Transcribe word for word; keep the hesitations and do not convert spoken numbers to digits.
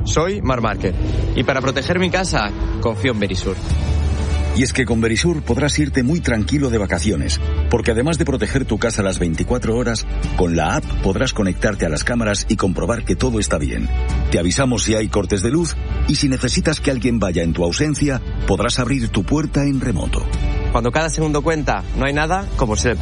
Soy Marc Márquez y para proteger mi casa confío en Verisur. Y es que con Verisur podrás irte muy tranquilo de vacaciones, porque además de proteger tu casa las veinticuatro horas, con la app podrás conectarte a las cámaras y comprobar que todo está bien. Te avisamos si hay cortes de luz y si necesitas que alguien vaya en tu ausencia, podrás abrir tu puerta en remoto. Cuando cada segundo cuenta, no hay nada como ser el